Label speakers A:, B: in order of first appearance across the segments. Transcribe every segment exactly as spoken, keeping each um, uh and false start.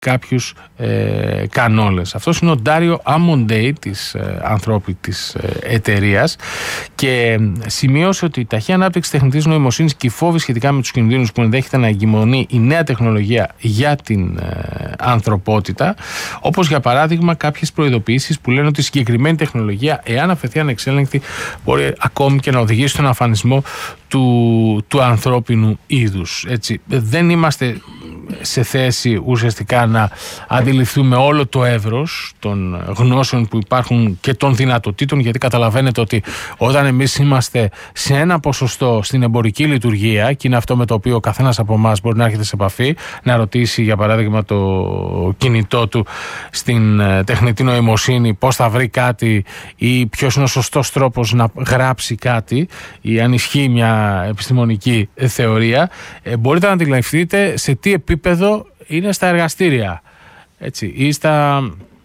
A: κάποιους ε, κανόνες. Αυτός είναι ο Ντάριο Αμοντέι της ε, ανθρώπινης ε, εταιρείας και σημείωσε ότι η ταχεία ανάπτυξη τεχνητής νοημοσύνης και οι φόβοι σχετικά με τους κινδύνους που ενδέχεται να εγκυμονεί η νέα τεχνολογία για την ε, ανθρωπότητα, όπως για παράδειγμα κάποιες προειδοποιήσεις που λένε ότι η συγκεκριμένη τεχνολογία, εάν αφαιθεί ανεξέλεγκτη, μπορεί ακόμη και να οδηγήσει στον αφανισμό του, του ανθρώπινου είδους. Έτσι, δεν είμαστε σε θέση ουσιαστικά να αντιληφθούμε όλο το εύρος των γνώσεων που υπάρχουν και των δυνατοτήτων, γιατί καταλαβαίνετε ότι όταν εμείς είμαστε σε ένα ποσοστό στην εμπορική λειτουργία, και είναι αυτό με το οποίο ο καθένας από εμάς μπορεί να έρχεται σε επαφή, να ρωτήσει για παράδειγμα το κινητό του στην τεχνητή νοημοσύνη πώς θα βρει κάτι ή ποιος είναι ο σωστός τρόπος να γράψει κάτι ή αν ισχύει μια επιστημονική θεωρία, μπορείτε να αντιληφθείτε σε τι επίπεδο είναι στα εργαστήρια, έτσι, ή στα,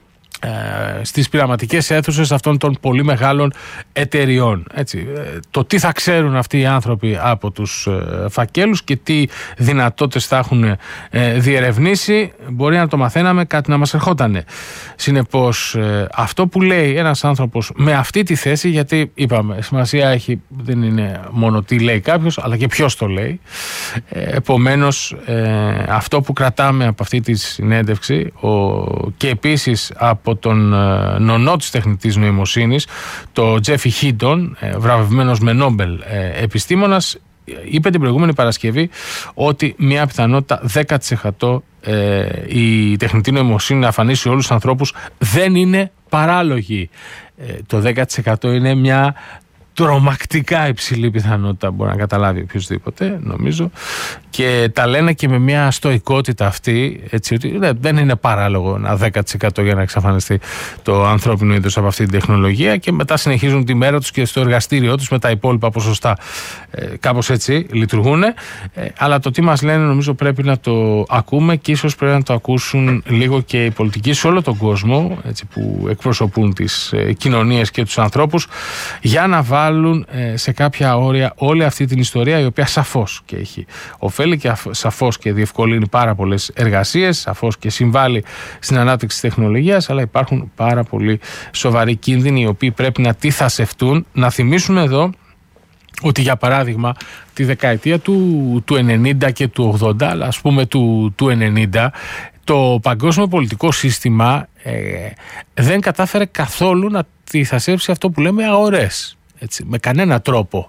A: ε, στις πειραματικές αίθουσες αυτών των πολύ μεγάλων εταιριών. Έτσι. Το τι θα ξέρουν αυτοί οι άνθρωποι από τους ε, φακέλους και τι δυνατότητες θα έχουν ε, διερευνήσει, μπορεί να το μαθαίναμε, κάτι να μας ερχότανε. Συνεπώς, ε, αυτό που λέει ένας άνθρωπος με αυτή τη θέση, γιατί είπαμε, σημασία έχει, δεν είναι μόνο τι λέει κάποιος, αλλά και ποιος το λέει. Ε, επομένως, ε, αυτό που κρατάμε από αυτή τη συνέντευξη ο, και επίσης από τον ε, νονό της τεχνητής νοημοσύνης, το Τζέφι Χίντον, ε, βραβευμένος με Νόμπελ ε, επιστήμονας, είπε την προηγούμενη Παρασκευή ότι μια πιθανότητα δέκα τοις εκατό ε, η τεχνητή νοημοσύνη να αφανίσει όλους τους ανθρώπους δεν είναι παράλογη. Ε, το δέκα τοις εκατό είναι μια τρομακτικά υψηλή πιθανότητα, μπορεί να καταλάβει οποιοδήποτε, νομίζω, και τα λένε και με μια στοικότητα αυτή, έτσι, ότι δεν είναι παράλογο ένα δέκα τοις εκατό για να εξαφανιστεί το ανθρώπινο είδος από αυτή την τεχνολογία, και μετά συνεχίζουν τη μέρα τους και στο εργαστήριό τους με τα υπόλοιπα ποσοστά. Ε, κάπως έτσι λειτουργούν, ε, αλλά το τι μας λένε νομίζω πρέπει να το ακούμε, και ίσως πρέπει να το ακούσουν λίγο και οι πολιτικοί σε όλο τον κόσμο, έτσι, που εκπροσωπούν τις ε, κοινωνίες και τους ανθρώπους, για να βάλουν σε κάποια όρια όλη αυτή την ιστορία, η οποία σαφώς και έχει ωφέλη και σαφώς και διευκολύνει πάρα πολλές εργασίες, σαφώς και συμβάλλει στην ανάπτυξη της τεχνολογίας, αλλά υπάρχουν πάρα πολύ σοβαροί κίνδυνοι οι οποίοι πρέπει να τιθασευτούν. Να θυμίσουμε εδώ ότι για παράδειγμα τη δεκαετία του, του ενενήντα και του ογδόντα, αλλά ας πούμε του, του ενενήντα, το παγκόσμιο πολιτικό σύστημα ε, δεν κατάφερε καθόλου να τιθασέψει αυτό που λέμε αγορές. Έτσι, με κανένα τρόπο.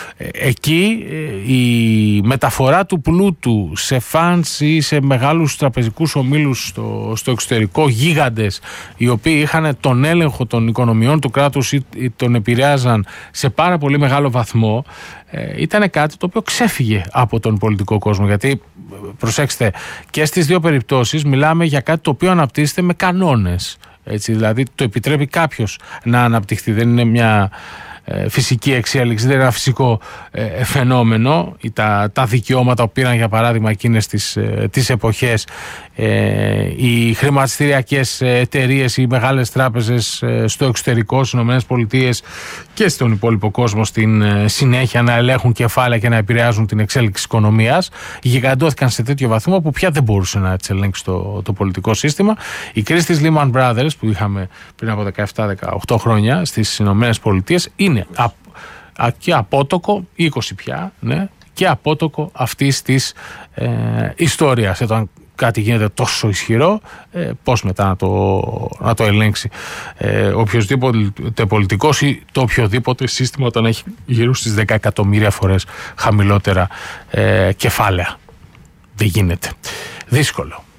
A: Εκεί η μεταφορά του πλούτου σε φαντς ή σε μεγάλους τραπεζικούς ομίλους στο, στο εξωτερικό, γίγαντες οι οποίοι είχαν τον έλεγχο των οικονομιών του κράτους ή τον επηρεάζαν σε πάρα πολύ μεγάλο βαθμό, ήταν κάτι το οποίο ξέφυγε από τον πολιτικό κόσμο. Γιατί, προσέξτε, και στις δύο περιπτώσεις μιλάμε για κάτι το οποίο αναπτύσσεται με κανόνες. Έτσι, δηλαδή το επιτρέπει κάποιος να αναπτυχθεί, δεν είναι μια φυσική εξέλιξη, δεν είναι ένα φυσικό ε, φαινόμενο. Τα, τα δικαιώματα που πήραν για παράδειγμα εκείνες τις, ε, τις εποχές ε, οι χρηματιστηριακές εταιρείες, οι μεγάλες τράπεζες ε, στο εξωτερικό, στις ΗΠΑ και στον υπόλοιπο κόσμο στην ε, συνέχεια να ελέγχουν κεφάλαια και να επηρεάζουν την εξέλιξη της οικονομίας, γιγαντώθηκαν σε τέτοιο βαθμό που πια δεν μπορούσε να τις ελέγξει το, το πολιτικό σύστημα. Η κρίση της Lehman Brothers που είχαμε πριν από δεκαεπτά δεκαοκτώ χρόνια στις ΗΠΑ είναι α, α, και απότοκο, είκοσι πια, ναι, και απότοκο αυτής της ε, ιστορίας. Όταν κάτι γίνεται τόσο ισχυρό, ε, πώς μετά να το, να το ελέγξει ε, οποιοδήποτε πολιτικός ή το οποιοδήποτε σύστημα όταν έχει γύρω στις δέκα εκατομμύρια φορές χαμηλότερα ε, κεφάλαια. Δεν γίνεται. Δύσκολο.